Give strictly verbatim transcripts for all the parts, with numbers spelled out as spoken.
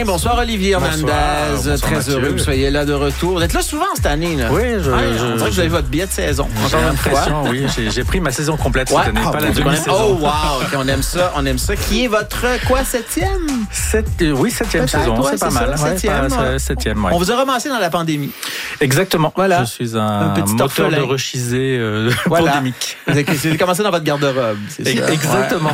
Bonsoir Olivier Hernandez, bonsoir, très Mathieu. heureux que vous soyez là de retour. Vous êtes là souvent cette année, là. Oui, je, Ouais, je, on dirait que vous avez votre billet de saison. j'ai Encore une fois. l'impression, oui, j'ai, j'ai pris ma saison complète cette Ouais. année, Ah, pas bon, la c'est quand même- demi-saison. Oh wow, ok, on aime ça, on aime ça. Qui est votre quoi septième? Sept, euh, oui, septième Peut-être, saison, ouais, c'est pas c'est mal. ça, Ouais, septième, pas- ouais. septième, ouais. On vous a ramassé dans la pandémie. Exactement. Voilà. Je suis un, Un petit moteur orphelin. de rechisé euh, Voilà. pandémique. Vous avez vous avez commencé dans votre garde-robe, c'est ça? Exactement.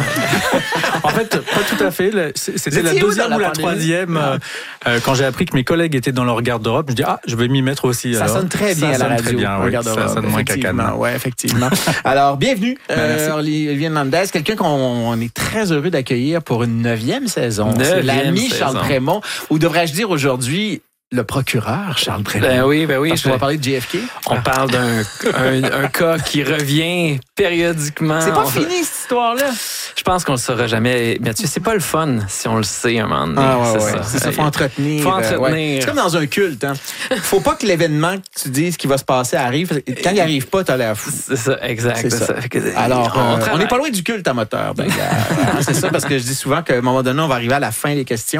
En fait, pas tout à fait. Le- C'était la étiez où deuxième dans ou la la pandémie? troisième. euh, euh, quand j'ai appris que mes collègues étaient dans leur garde-robe, je dis ah, je vais m'y mettre aussi. Ça alors. sonne très bien Ça à la sonne radio. Très bien, au oui. garde-robe, Ça sonne moins qu'à effectivement. Cannes. Ouais, effectivement. Alors, bienvenue, euh, merci. Olivier Hernandez, quelqu'un qu'on on est très heureux d'accueillir pour une neuvième saison. C'est Neuvième l'ami saison. Charles Prémont, ou devrais-je dire aujourd'hui le procureur Charles Prémont. Ben oui, ben oui. Parce qu'on je- va parler de J F K. On parle d'un un, un cas qui revient périodiquement. C'est pas On- fini cette histoire-là. Je pense qu'on le saura jamais. Mathieu, c'est pas le fun si on le sait un moment donné. Ah ouais, c'est ouais. ça. C'est ça, faut entretenir. Faut euh, entretenir. ouais. C'est comme dans un culte. Hein. Faut pas que l'événement que tu dises qui va se passer arrive. Quand il arrive pas, t'as l'air fou. C'est ça, exact. C'est c'est ça. ça. Fait que- Alors, on euh, on travaille. n'est pas loin du culte à moteur. Ben, gars, hein, c'est ça, parce que je dis souvent qu'à un moment donné, on va arriver à la fin des questions.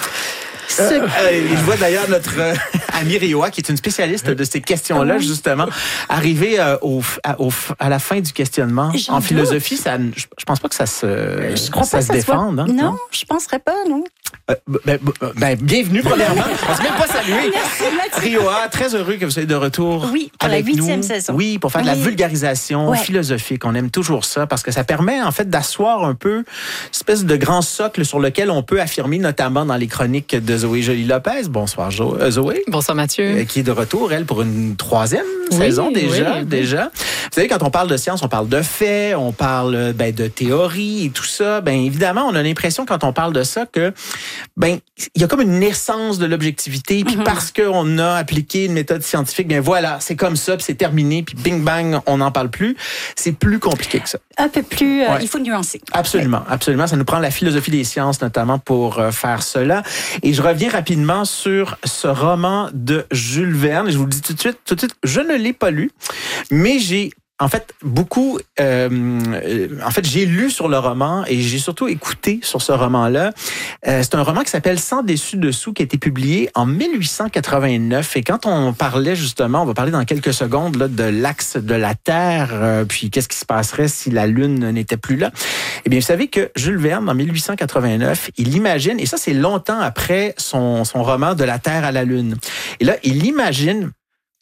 Euh, euh, et je vois d'ailleurs notre euh, amie Rioa, qui est une spécialiste de ces questions-là, justement, arriver euh, au, à, au, à la fin du questionnement. J'en En doute. philosophie, ça, je, je pense pas que ça se, Je crois ça pas se que ça soit... défende. Hein, non, je penserais pas, non. Euh, ben, ben, ben, bienvenue, premièrement. On s'est même pas salué. Merci, Mathieu. Rioa, très heureux que vous soyez de retour. Oui, pour la avec huitième nous. saison. Oui, pour faire de la Oui. vulgarisation Ouais. philosophique. On aime toujours ça parce que ça permet en fait d'asseoir un peu une espèce de grand socle sur lequel on peut affirmer, notamment dans les chroniques de Zoé Joly-Lopez. Bonsoir Jo- euh, Zoé. Bonsoir Mathieu. Euh, Qui est de retour, elle, pour une troisième Oui, saison déjà. oui, oui. déjà. Vous savez, quand on parle de science, on parle de faits, on parle euh, ben, de théorie et tout ça. Ben évidemment, on a l'impression quand on parle de ça que ben il y a comme une naissance de l'objectivité. Puis Mhm. parce qu'on a appliqué une méthode scientifique, ben voilà, c'est comme ça, puis c'est terminé, puis bing bang, on n'en parle plus. C'est plus compliqué que ça. Un peu plus, euh, Ouais. il faut nuancer. Absolument, absolument. Ça nous prend la philosophie des sciences, notamment, pour euh, faire cela. Et je reviens rapidement sur ce roman de Jules Verne. Et je vous le dis tout de suite, tout de suite, je ne l'ai pas lu, mais j'ai en fait beaucoup. Euh, euh, en fait, j'ai lu sur le roman et j'ai surtout écouté sur ce roman-là. Euh, c'est un roman qui s'appelle Sans dessus dessous, qui a été publié en mille huit cent quatre-vingt-neuf. Et quand on parlait justement, on va parler dans quelques secondes là, de l'axe de la Terre, euh, puis qu'est-ce qui se passerait si la Lune n'était plus là. Eh bien, vous savez que Jules Verne, en mille huit cent quatre-vingt-neuf, il imagine, et ça c'est longtemps après son, son roman De la Terre à la Lune. Et là, il imagine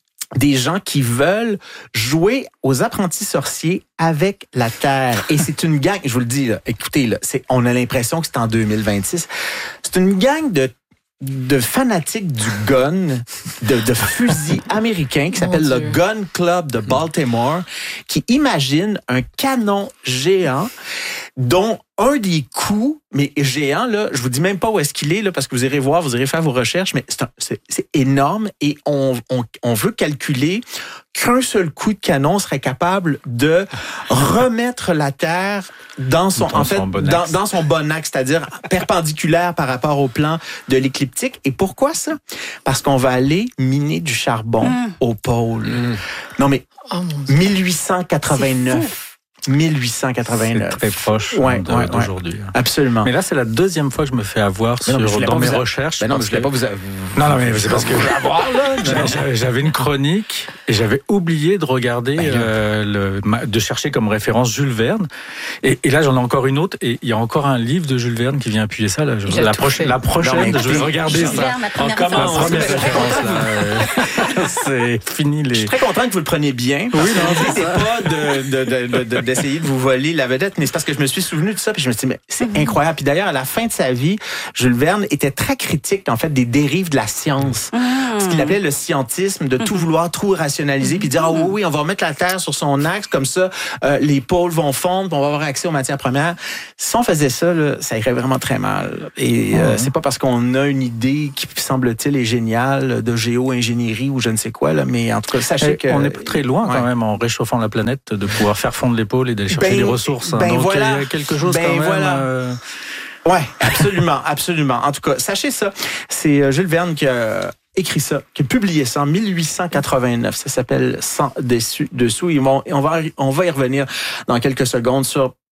des gens qui veulent jouer aux apprentis sorciers avec la Terre. Et c'est une gang, je vous le dis, là, écoutez, là, c'est, on a l'impression que c'est en deux mille vingt-six. C'est une gang de de fanatiques du gun, de, de fusils américains qui s'appelle le Dieu. Gun Club de Baltimore, qui imagine un canon géant dont un des coups, mais géant, là, je vous dis même pas où est-ce qu'il est, là, parce que vous irez voir, vous irez faire vos recherches, mais c'est, un, c'est, c'est énorme et on, on, on veut calculer qu'un seul coup de canon serait capable de remettre la Terre dans son, Dans en fait, son bon dans, axe. dans son bon axe, c'est-à-dire perpendiculaire par rapport au plan de l'écliptique. Et pourquoi ça? Parce qu'on va aller miner du charbon Mm. au pôle. Non, mais Oh mon Dieu. mille huit cent quatre-vingt-neuf. mille huit cent C'est quatre-vingt-neuf. très proche Ouais, de- ouais, ouais. d'aujourd'hui. Absolument. Mais là, c'est la deuxième fois que je me fais avoir Mais non, mais je sur, voulais dans pas mes vous a- recherches. Ben non, mais parce je voulais que- pas vous... Non, non, mais c'est parce que J'avais- j'avais- j'avais une chronique et j'avais oublié de regarder, Ben, euh, le, ma- de chercher comme référence Jules Verne. Et, et là, j'en ai encore une autre. Et il y a encore un livre de Jules Verne qui vient appuyer ça. Là, Je- Il a la, tout proche- fait. la prochaine, Non, mais je vais écoutez, regarder Jules ça. Verne, la première La référence. première référence, là, euh, c'est fini Je les. suis très content que vous le preniez bien. Oui, non, c'est pas de, de, de, de, de- d'essayer de vous voler la vedette, mais c'est parce que je me suis souvenu de ça, puis je me suis dit, mais c'est incroyable. Puis d'ailleurs, à la fin de sa vie, Jules Verne était très critique, en fait, des dérives de la science. Ce qu'il appelait le scientisme, de tout vouloir trop rationaliser, puis dire, ah oui, oui, on va remettre la Terre sur son axe, comme ça, euh, les pôles vont fondre, puis on va avoir accès aux matières premières. Si on faisait ça, là, ça irait vraiment très mal. Et euh, c'est pas parce qu'on a une idée qui, semble-t-il, est géniale de géo-ingénierie ou je ne sais quoi, là, mais en tout cas, sachez Eh, que... on n'est pas très loin Ouais. quand même en réchauffant la planète de pouvoir faire fondre les pôles et d'aller chercher Ben, des ressources. hein. ben Donc voilà. il y a quelque chose Ben quand même. voilà. euh, Ouais, absolument, absolument. En tout cas, sachez ça. C'est euh, Jules Verne qui a écrit ça, qui a publié ça en mille huit cent quatre-vingt-neuf. Ça s'appelle Sans dessus dessous. Et on, on va on va y revenir dans quelques secondes sur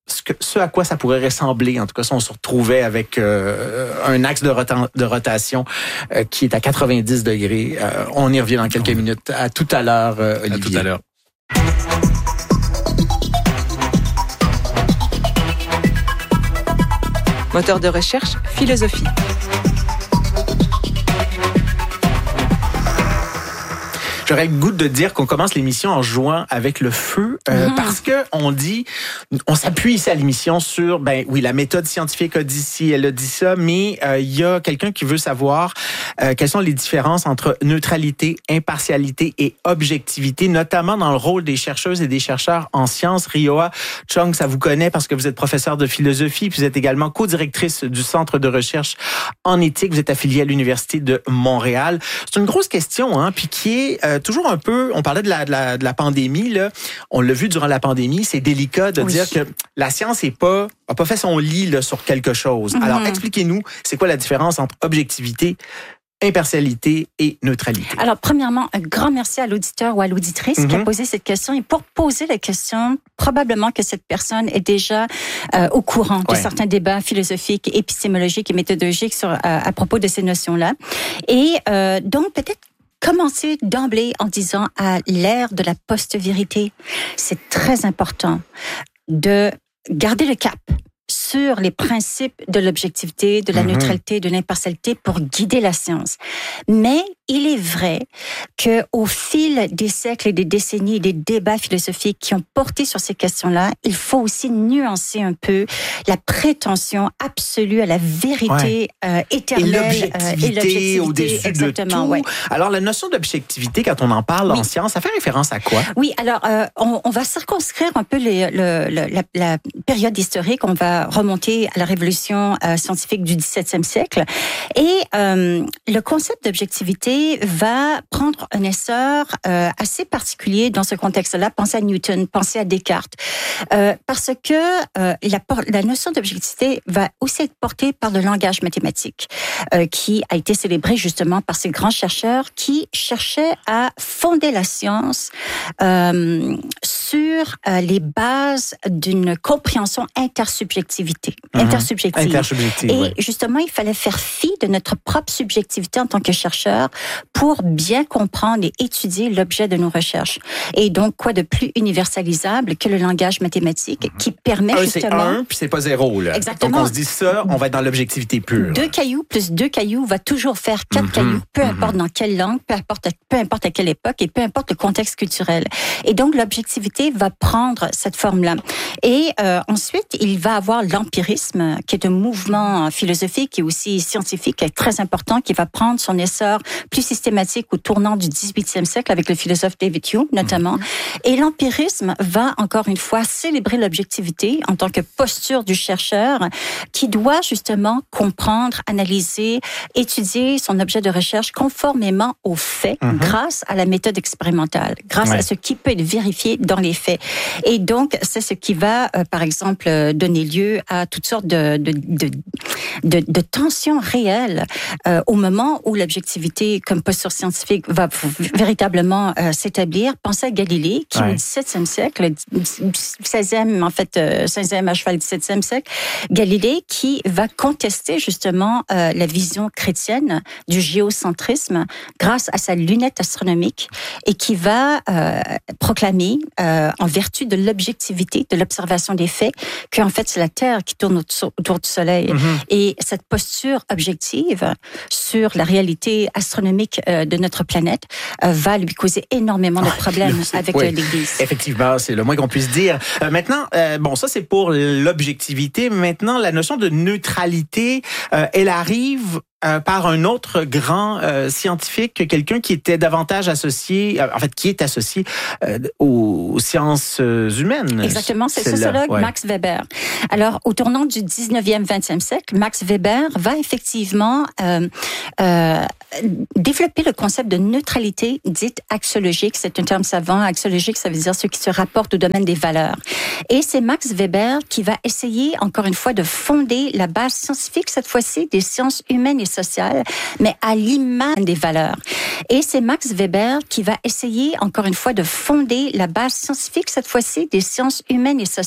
ce, que, ce à quoi ça pourrait ressembler, en tout cas si on se retrouvait avec euh, un axe de, rota- de rotation euh, qui est à quatre-vingt-dix degrés. Euh, on y revient dans quelques minutes. À tout à l'heure, euh, Olivier. À tout à l'heure. Moteur de recherche, philosophie. J'aurais le goût de dire qu'on commence l'émission en jouant avec le feu euh, mmh. parce que on dit, on s'appuie ici à l'émission sur, ben oui, la méthode scientifique a dit ci, elle a dit ça, mais il euh, y a quelqu'un qui veut savoir euh, quelles sont les différences entre neutralité, impartialité et objectivité, notamment dans le rôle des chercheuses et des chercheurs en sciences. Rioa Chung, ça vous connaît parce que vous êtes professeur de philosophie, puis vous êtes également co-directrice du Centre de recherche en éthique. Vous êtes affiliée à l'Université de Montréal. C'est une grosse question, hein, puis qui est euh, toujours un peu, on parlait de la, de la, de la pandémie, là. On l'a vu durant la pandémie, c'est délicat de oui. dire que la science n'a pas, a pas fait son lit là, sur quelque chose. Mm-hmm. Alors, expliquez-nous, c'est quoi la différence entre objectivité, impartialité et neutralité? Alors, premièrement, un grand merci à l'auditeur ou à l'auditrice mm-hmm. qui a posé cette question. Et pour poser la question, probablement que cette personne est déjà euh, au courant de ouais. certains débats philosophiques, épistémologiques et méthodologiques sur, euh, à propos de ces notions-là. Et euh, donc, peut-être commencer d'emblée en disant à l'ère de la post-vérité, c'est très important de garder le cap sur les principes de l'objectivité, de la mm-hmm. neutralité, de l'impartialité pour guider la science. Mais il est vrai qu'au fil des siècles et des décennies et des débats philosophiques qui ont porté sur ces questions-là, il faut aussi nuancer un peu la prétention absolue à la vérité ouais. euh, éternelle. Et l'objectivité, euh, et l'objectivité au-dessus exactement, de tout. Ouais. Alors, la notion d'objectivité, quand on en parle oui. en science, ça fait référence à quoi? Oui, alors, euh, on, on va circonscrire un peu les, le, le, la, la période historique. On va remonter à la révolution euh, scientifique du dix-septième siècle. Et euh, le concept d'objectivité va prendre un essor euh, assez particulier dans ce contexte-là. Pensez à Newton, pensez à Descartes. Euh, parce que euh, la, la notion d'objectivité va aussi être portée par le langage mathématique, euh, qui a été célébré justement par ces grands chercheurs qui cherchaient à fonder la science euh, sur euh, les bases d'une compréhension intersubjectivité. Mmh. Intersubjective. Intersubjective. Et ouais. justement, il fallait faire fi de notre propre subjectivité en tant que chercheur pour bien comprendre et étudier l'objet de nos recherches. Et donc, quoi de plus universalisable que le langage mathématique qui permet un, justement... c'est un, puis c'est pas zéro. Là. Exactement. Donc, on se dit ça, on va être dans l'objectivité pure. Deux cailloux plus deux cailloux va toujours faire quatre mm-hmm. cailloux, peu mm-hmm. importe dans quelle langue, peu importe, peu importe à quelle époque et peu importe le contexte culturel. Et donc, l'objectivité va prendre cette forme-là. Et euh, ensuite, il va avoir l'empirisme, qui est un mouvement philosophique et aussi scientifique très important, qui va prendre son essor plus systématique au tournant du dix-huitième siècle avec le philosophe David Hume, notamment. Et l'empirisme va, encore une fois, célébrer l'objectivité en tant que posture du chercheur qui doit justement comprendre, analyser, étudier son objet de recherche conformément aux faits mm-hmm. grâce à la méthode expérimentale, grâce ouais. à ce qui peut être vérifié dans les faits. Et donc, c'est ce qui va, euh, par exemple, donner lieu à toutes sortes de, de, de, de, de tensions réelles euh, au moment où l'objectivité comme posture scientifique va véritablement euh, s'établir. Pensez à Galilée, qui ouais. au dix-septième siècle, seizième, en fait, euh, seizième à cheval dix-septième siècle, Galilée qui va contester justement euh, la vision chrétienne du géocentrisme grâce à sa lunette astronomique et qui va euh, proclamer, euh, en vertu de l'objectivité, de l'observation des faits, qu'en fait, c'est la Terre qui tourne autour du Soleil. Mm-hmm. Et cette posture objective sur la réalité astronomique euh, de notre planète euh, va lui causer énormément de problèmes oh, avec oui. l'Église. Effectivement, c'est le moins qu'on puisse dire. Euh, maintenant, euh, bon, ça c'est pour l'objectivité. Maintenant, la notion de neutralité, euh, elle arrive euh, par un autre grand euh, scientifique, quelqu'un qui était davantage associé, euh, en fait, qui est associé euh, aux, aux sciences humaines. Exactement, c'est le sociologue ouais. Max Weber. Alors, au tournant du dix-neuvième, vingtième siècle, Max Weber va effectivement euh, euh, développer le concept de neutralité dite axiologique. C'est un terme savant. Axiologique, ça veut dire ce qui se rapporte au domaine des valeurs. Et c'est Max Weber qui va essayer, encore une fois, de fonder la base scientifique, cette fois-ci, des sciences humaines et sociales, mais à l'image des valeurs. Et c'est Max Weber qui va essayer, encore une fois, de fonder la base scientifique, cette fois-ci, des sciences humaines et sociales,